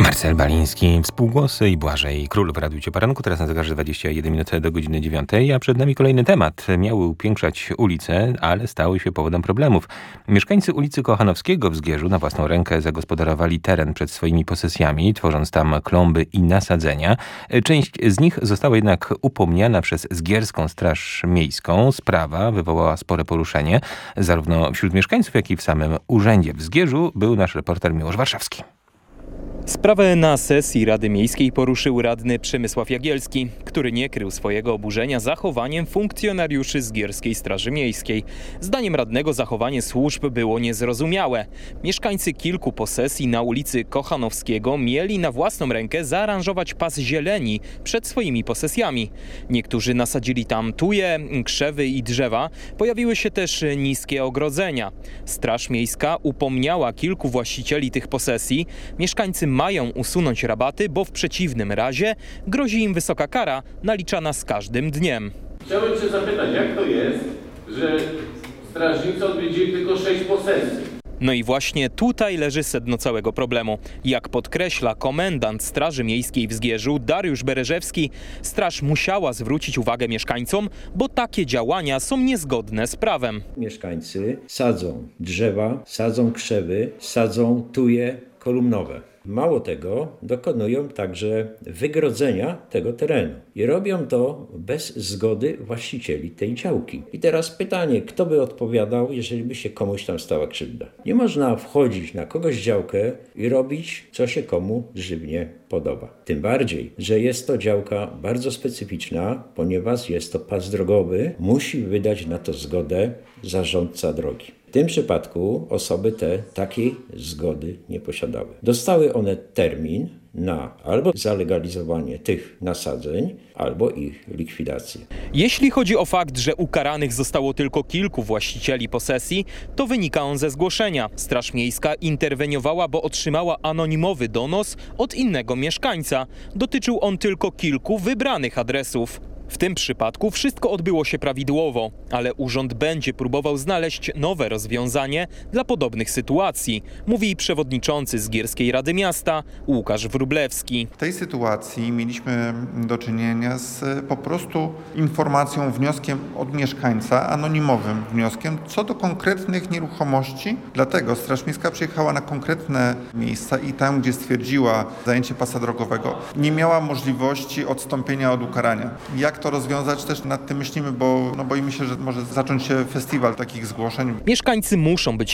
Marcel Baliński, Współgłosy i Błażej Król w Radiu Cię Poranku. Teraz na zegarze 21 minut do godziny 9, a przed nami kolejny temat. Miały upiększać ulice, ale stały się powodem problemów. Mieszkańcy ulicy Kochanowskiego w Zgierzu na własną rękę zagospodarowali teren przed swoimi posesjami, tworząc tam klomby i nasadzenia. Część z nich została jednak upomniana przez Zgierską Straż Miejską. Sprawa wywołała spore poruszenie, zarówno wśród mieszkańców, jak i w samym urzędzie w Zgierzu. Był nasz reporter Miłosz Warszawski. Sprawę na sesji Rady Miejskiej poruszył radny Przemysław Jagielski, który nie krył swojego oburzenia zachowaniem funkcjonariuszy Zgierskiej Straży Miejskiej. Zdaniem radnego zachowanie służb było niezrozumiałe. Mieszkańcy kilku posesji na ulicy Kochanowskiego mieli na własną rękę zaaranżować pas zieleni przed swoimi posesjami. Niektórzy nasadzili tam tuje, krzewy i drzewa. Pojawiły się też niskie ogrodzenia. Straż Miejska upomniała kilku właścicieli tych posesji. Mieszkańcy mają usunąć rabaty, bo w przeciwnym razie grozi im wysoka kara naliczana z każdym dniem. Chciałbym Cię zapytać, jak to jest, że strażnicy odwiedzili tylko 6 posesji? No i właśnie tutaj leży sedno całego problemu. Jak podkreśla komendant Straży Miejskiej w Zgierzu Dariusz Bereżewski, straż musiała zwrócić uwagę mieszkańcom, bo takie działania są niezgodne z prawem. Mieszkańcy sadzą drzewa, sadzą krzewy, sadzą tuje kolumnowe. Mało tego, dokonują także wygrodzenia tego terenu i robią to bez zgody właścicieli tej działki. I teraz pytanie, kto by odpowiadał, jeżeli by się komuś tam stała krzywda? Nie można wchodzić na kogoś działkę i robić, co się komu żywnie podoba. Tym bardziej, że jest to działka bardzo specyficzna, ponieważ jest to pas drogowy, musi wydać na to zgodę zarządca drogi. W tym przypadku osoby te takiej zgody nie posiadały. Dostały one termin na albo zalegalizowanie tych nasadzeń, albo ich likwidację. Jeśli chodzi o fakt, że ukaranych zostało tylko kilku właścicieli posesji, to wynika on ze zgłoszenia. Straż Miejska interweniowała, bo otrzymała anonimowy donos od innego mieszkańca. Dotyczył on tylko kilku wybranych adresów. W tym przypadku wszystko odbyło się prawidłowo, ale urząd będzie próbował znaleźć nowe rozwiązanie dla podobnych sytuacji, mówi przewodniczący Zgierskiej Rady Miasta Łukasz Wróblewski. W tej sytuacji mieliśmy do czynienia z po prostu informacją, wnioskiem od mieszkańca, anonimowym wnioskiem co do konkretnych nieruchomości. Dlatego Straż Miejska przyjechała na konkretne miejsca i tam, gdzie stwierdziła zajęcie pasa drogowego, nie miała możliwości odstąpienia od ukarania. Jak to rozwiązać, też nad tym myślimy, bo boimy się, że może zacząć się festiwal takich zgłoszeń. Mieszkańcy muszą być